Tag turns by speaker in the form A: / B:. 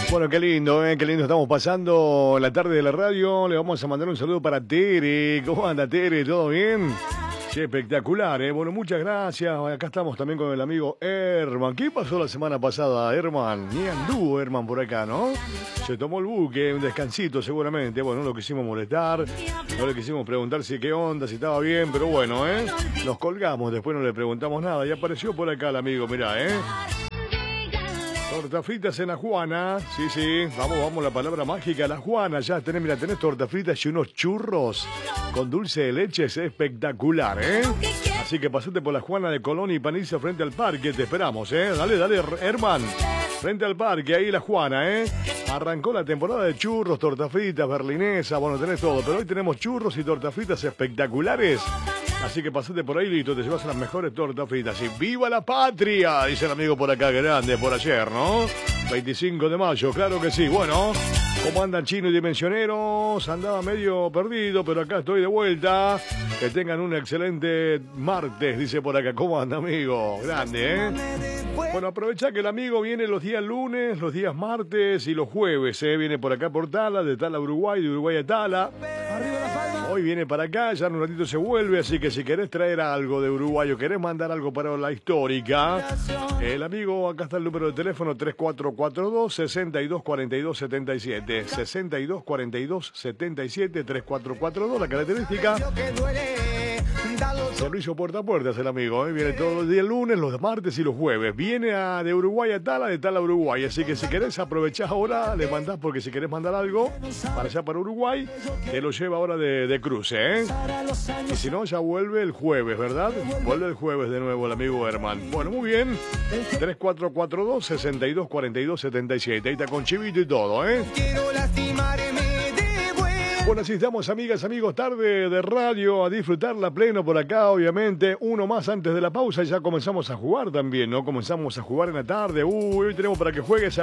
A: Bueno, qué lindo, qué lindo estamos pasando la tarde de la radio. Le vamos a mandar un saludo para Tere. ¿Cómo anda, Tere? ¿Todo bien? Sí, espectacular, Bueno, muchas gracias. Acá estamos también con el amigo Herman. ¿Qué pasó la semana pasada, Herman? Ni anduvo Herman por acá, ¿no? Se tomó el buque, un descansito seguramente. Bueno, no lo quisimos molestar, no le quisimos preguntar si qué onda, si estaba bien, pero bueno, nos colgamos, después no le preguntamos nada. Y apareció por acá el amigo, mirá, Tortas fritas en La Juana, sí, vamos, la palabra mágica, La Juana, ya tenés, mira, tenés tortas fritas y unos churros con dulce de leche, es espectacular, Así que pasate por La Juana de Colón y Paniza frente al parque, te esperamos, Dale, Herman, frente al parque, ahí La Juana, Arrancó la temporada de churros, tortas fritas, berlinesa, bueno, tenés todo, pero hoy tenemos churros y tortas fritas espectaculares. Así que pasate por ahí, listo, te llevas las mejores tortas fritas. Y ¡viva la patria! Dice el amigo por acá, grande, por ayer, ¿no? 25 de mayo, claro que sí. Bueno, ¿cómo andan Chino y Dimensioneros? Andaba medio perdido, pero acá estoy de vuelta. Que tengan un excelente martes, dice por acá. ¿Cómo anda, amigo? Grande, Bueno, aprovecha que el amigo viene los días lunes, los días martes y los jueves, Viene por acá por Tala, de Tala a Uruguay, de Uruguay a Tala. Hoy viene para acá, ya en un ratito se vuelve, así que si querés traer algo de Uruguay o querés mandar algo para la histórica, el amigo, acá está el número de teléfono 3442-6242-77, 6242-77, 3442, la característica. Servicio puerta a puerta es el amigo, Viene todos los días lunes, los martes y los jueves. Viene de Uruguay a Tala, de Tala a Uruguay. Así que si querés aprovechás ahora, le mandás, porque si querés mandar algo para allá, para Uruguay, te lo lleva ahora de cruce, Y si no, ya vuelve el jueves, ¿verdad? Vuelve el jueves de nuevo el amigo Herman. Bueno, muy bien. 3442-6242-77. Ahí está con chivito y todo,
B: Quiero lastimarme.
A: Bueno, así estamos, amigas, amigos, tarde de radio, a disfrutarla pleno por acá, obviamente. Uno más antes de la pausa y ya comenzamos a jugar también, ¿no? Comenzamos a jugar en la tarde. Hoy tenemos para que juegues